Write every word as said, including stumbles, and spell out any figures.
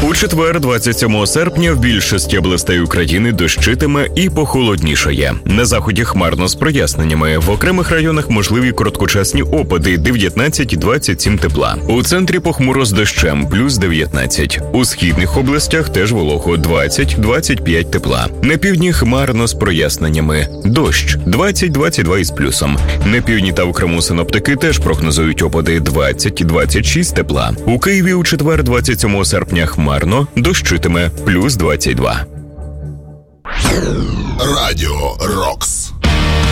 У четвер, двадцять сьомого серпня, в більшості областей України дощитиме і похолоднішає. На заході хмарно з проясненнями. В окремих районах можливі короткочасні опади – дев'ятнадцять - двадцять сім тепла. У центрі похмуро з дощем – плюс дев'ятнадцять. У східних областях теж волого – двадцять - двадцять п'ять тепла. На півдні хмарно з проясненнями. Дощ – двадцять - двадцять два із плюсом. На півдні та у Криму синоптики теж прогнозують опади – двадцять - двадцять шість тепла. У Києві у четвер, двадцять сьомого серпня, хмарно, дощитиме, плюс двадцять два. Радіо Рокс.